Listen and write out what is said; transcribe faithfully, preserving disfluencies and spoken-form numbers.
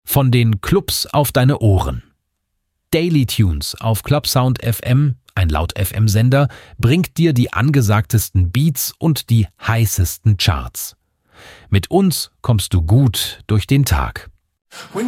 Von den Clubs auf deine Ohren. Daily Tunes auf Clubsound F M, ein Laut-F M-Sender, bringt dir die angesagtesten Beats und die heißesten Charts. Mit uns kommst du gut durch den Tag.